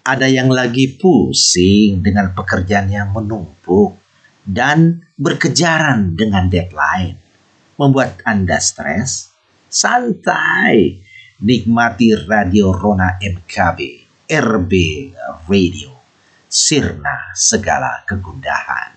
Ada yang lagi pusing dengan pekerjaan yang menumpuk dan berkejaran dengan deadline. Membuat Anda stres? Santai. Nikmati Radio Rona MKB, RB Radio. Sirna segala kegundahan.